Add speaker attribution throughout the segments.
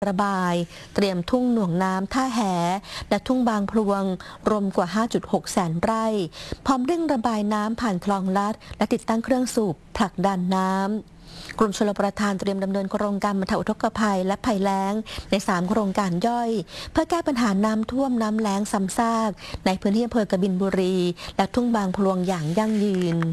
Speaker 1: ระบายเตรียมทุ่งหน่วงน้ำท่าแหและทุ่งบางพลวงรวมกว่า 5.6 แสนไร่พร้อมเร่งระบายน้ำผ่านคลองลัดและติดตั้งเครื่องสูบผลักดันน้ำกรมชลประทานเตรียมดำเนินโครงการบรรเทาอุทกภัยและภัยแล้งใน3โครงการย่อยเพื่อแก้ปัญหาน้ำท่วมน้ำแล้งซ้ำซากในพื้นที่อำเภอกบินบุรีและทุ่งบางพลวงอย่างยั่งยืน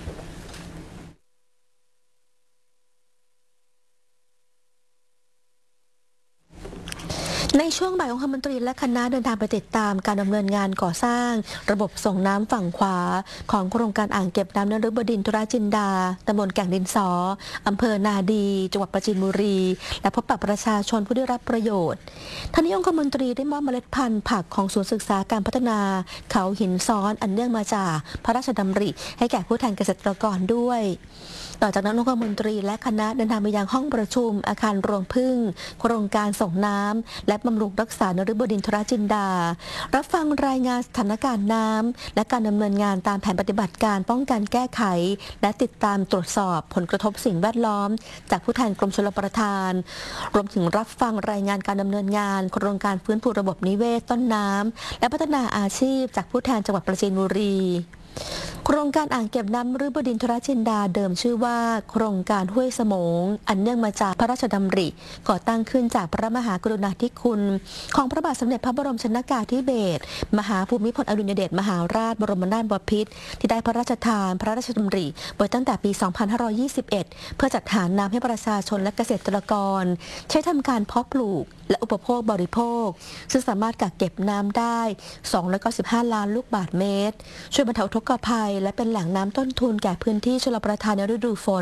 Speaker 1: ในช่วงบ่ายองคมนตรีและคณะเดินทางไปติดตามการดำเนินงานก่อสร้างระบบส่งน้ำฝั่งขวาของโครงการอ่างเก็บน้ำนฤบดินทรจินดาตำบลแก่งดินสออำเภอนาดีจังหวัดปราจีนบุรีและพบปะประชาชนผู้ได้รับประโยชน์ทั้งนี้องคมนตรีได้มอบเมล็ดพันธุ์ผักของศูนย์ศึกษาการพัฒนาเขาหินซ้อนอันเนื่องมาจากพระราชดำริให้แก่ผู้แทนเกษตรกรด้วยต่อจากนั้นองคมนตรีและคณะเดินทางไปยังห้องประชุมอาคารรวงพึ่งโครงการส่งน้ำและบำรุงรักษานฤบดินทรจินดารับฟังรายงานสถานการณ์น้ำและการดำเนินงานตามแผนปฏิบัติการป้องกันแก้ไขและติดตามตรวจสอบผลกระทบสิ่งแวดล้อมจากผู้แทนกรมชลประทานรวมถึงรับฟังรายงานการดำเนินงานโครงการฟื้นฟูระบบนิเวศต้นน้ำและพัฒนาอาชีพจากผู้แทนจังหวัดปราจีนบุรีโครงการอ่างเก็บน้ำนฤบดินทรจินดาเดิมชื่อว่าโครงการห้วยสมงอันเนื่องมาจากพระราชดำริก่อตั้งขึ้นจากพระมหากรุณาธิคุณของพระบาทสมเด็จพระบรมชนกาธิเบศรมหาภูมิพลอดุลยเดชมหาราชบรมนาถบพิตรที่ได้พระราชทานพระราชดำริไว้ตั้งแต่ปี 2521 เพื่อจัดหาน้ำให้ประชาชนและเกษตรกรใช้ทำการเพาะปลูกและอุปโภคบริโภคซึ่งสามารถกักเก็บน้ำได้295 ล้านลูกบาศก์เมตรช่วยบรรเทาทุกขภัยและเป็นแหล่งน้ำต้นทุนแก่พื้นที่ชลประทานในฤดูฝน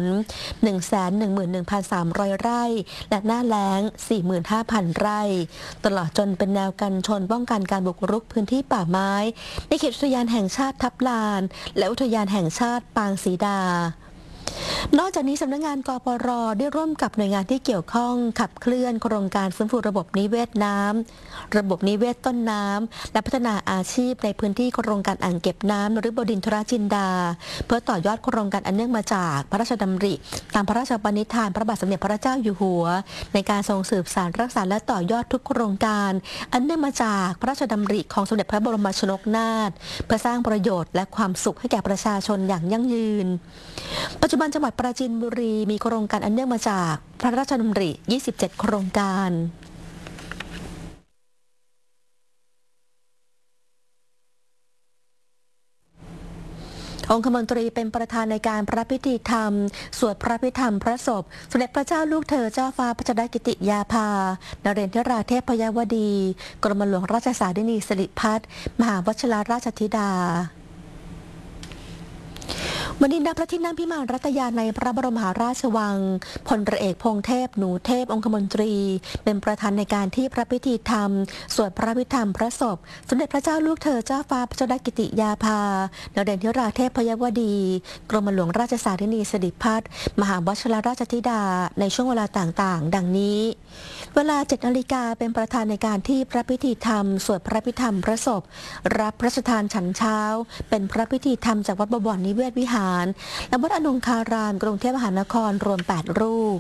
Speaker 1: 111,300 ไร่และหน้าแล้ง 45,000 ไร่ตลอดจนเป็นแนวกันชนป้องกันการบุกรุกพื้นที่ป่าไม้ในเขตอุทยานแห่งชาติทับลานและอุทยานแห่งชาติปางศรีดานอกจากนี้สำนักงานกปร.ได้ร่วมกับหน่วยงานที่เกี่ยวข้องขับเคลื่อนโครงการฟื้นฟูระบบนิเวศน้ำระบบนิเวศต้นน้ำและพัฒนาอาชีพในพื้นที่โครงการอ่างเก็บน้ำนฤบดินทรจินดาเพื่อต่อยอดโครงการอันเนื่องมาจากพระราชดำริตามพระราชปณิธานพระบาทสมเด็จพระเจ้าอยู่หัวในการทรงสืบสานรักษาและต่อยอดทุกโครงการอันเนื่องมาจากพระราชดำริของสมเด็จพระบรมชนกนาถเพื่อสร้างประโยชน์และความสุขให้แก่ประชาชนอย่างยั่งยืนปัจจุบันจังหวัดปราจีนบุรีมีโครงการอันเนื่องมาจากพระราชดำริ 27 โครงการองคมนตรีเป็นประธานในการพระพิธีธรรมสวดพระพิธรรมพระศพสมเด็จพระเจ้าลูกเธอเจ้าฟ้าพัชรกิติยาภานเรนทราเทพยวดีกรมหลวงราชสารินีสิริพัฒน์มหาวชิรราชธิดาวันนี้ณพระที่นั่งพิมานรัตยาในพระบรมมหาราชวังพลเอกพงษ์เทพหนูเทพองคมนตรีเป็นประธานในการที่พระพิธีธรรมสวดพระพิธรรมพระศพสมเด็จพระเจ้าลูกเธอเจ้าฟ้าพัชรกิติยาภานเรนทราเทพยวดีกรมหลวงราชสารินีสิริพัฒน์มหาวชิรราชธิดาในช่วงเวลาต่างๆดังนี้เวลา 7 นาฬิกาเป็นประธานในการที่พระพิธีธรรมสวดพระพิธรรมพระศพรับพระราชทานฉันเช้าเป็นพระพิธีธรรมจากวัดบวรนิเวศวิหารและวัดอนุคารามกรุงเทพมหานครรวม 8 รูป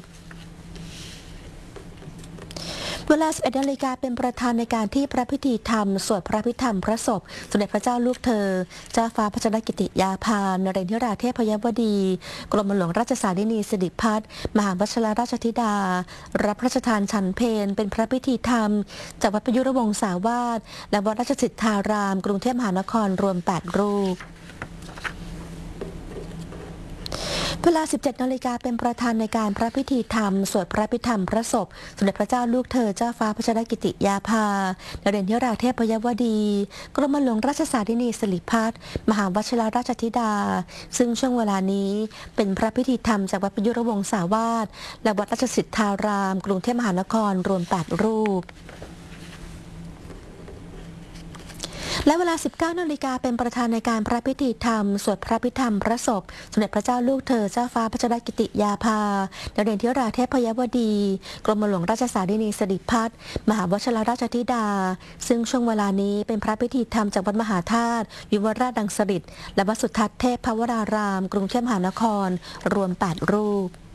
Speaker 1: เวลา 11 นาฬิกาเป็นประธานในการที่พระพิธีธรรมสวดพระพิธรรมพระศพสมเด็จพระเจ้าลูกเธอเจ้าฟ้าพัชรกิติยาภานเรนทราเทพยวดีกรมหลวงราชสารินีสิริพัฒน์มหาวชิรราชธิดารับพระราชทานฉันเพลเป็นพระพิธีธรรมจากวัดประยุรวงศาวาสและวัดราชสิทธารามกรุงเทพมหานครรวม 8 รูปเวลา 17 นาฬิกาเป็นประธานในการพระพิธีธรรมสวดพระพิธรรมพระศพสมเด็จพระเจ้าลูกเธอเจ้าฟ้าพัชรกิติยาภานเรนทราเทพยวดีกรมหลวงราชสารินีสิริพัฒน์มหาวชิรราชธิดาซึ่งช่วงเวลานี้เป็นพระพิธีธรรมจากวัดประยุรวงศาวาสและวัดราชสิทธารามกรุงเทพมหานครรวม 8 รูปและเวลา 19 นาฬิกาเป็นประธานในการพระพิธีธรรมสวดพระพิธรรมพระศพสมเด็จพระเจ้าลูกเธอเจ้าฟ้าพัชรกิติยาภานเรนทราเทพยวดีกรมหลวงราชสารินีสิริพัฒน์มหาวชิรราชธิดาซึ่งช่วงเวลานี้เป็นพระพิธีธรรมจากวัดมหาธาตุยุวราชดังสฤษดิ์และวัดสุทัศน์เทพภวรารามกรุงเทพมหานครรวม 8 รูป